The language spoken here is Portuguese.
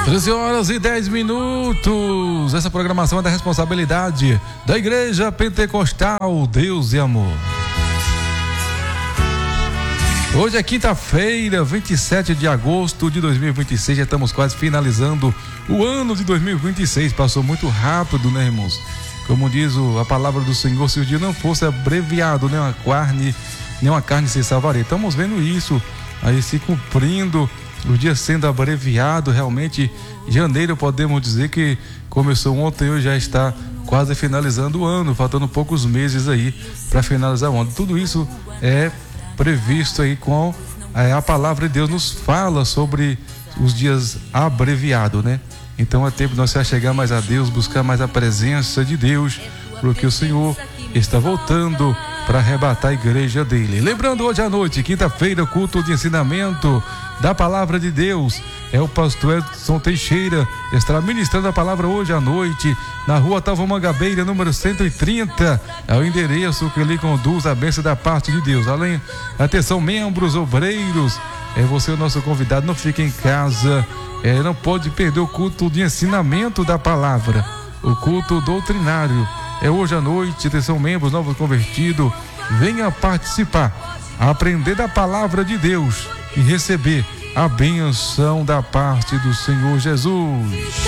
13h10. Essa programação é da responsabilidade da Igreja Pentecostal Deus e Amor. Hoje é quinta-feira, 27 de agosto de 2026. Já estamos quase finalizando o ano de 2026. Passou muito rápido, né, irmãos? Como diz a palavra do Senhor, se o dia não fosse abreviado, nem uma carne se salvaria. Estamos vendo isso aí se cumprindo, o dia sendo abreviado. Realmente, janeiro podemos dizer que começou ontem, hoje já está quase finalizando o ano, faltando poucos meses aí para finalizar o ano. Tudo isso é previsto aí com a palavra de Deus nos fala sobre os dias abreviados, né? Então é tempo de nós chegar mais a Deus, buscar mais a presença de Deus, porque o Senhor está voltando para arrebatar a igreja dele. Lembrando, hoje à noite, quinta-feira, culto de ensinamento da palavra de Deus. É o pastor Edson Teixeira, estará ministrando a palavra hoje à noite, na rua Tava Mangabeira, número 130. É o endereço que lhe conduz a bênção da parte de Deus. Além, atenção, membros, obreiros, você é o nosso convidado, não fique em casa, não pode perder o culto de ensinamento da palavra, o culto doutrinário. É hoje à noite, atenção, membros, novos convertidos, venha participar, aprender da palavra de Deus e receber a benção da parte do Senhor Jesus.